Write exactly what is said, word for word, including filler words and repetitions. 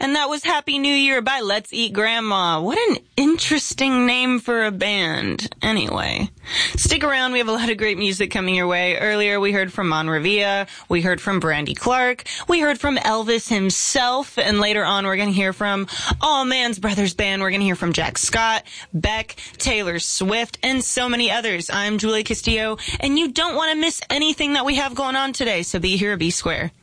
And that was Happy New Year by Let's Eat Grandma. What an interesting name for a band. Anyway, stick around. We have a lot of great music coming your way. Earlier, we heard from Mon Revilla. We heard from Brandy Clark. We heard from Elvis himself. And later on, we're going to hear from All Man's Brothers Band. We're going to hear from Jack Scott, Beck, Taylor Swift, and so many others. I'm Julie Castillo, and you don't want to miss anything that we have going on today, so be here or be square.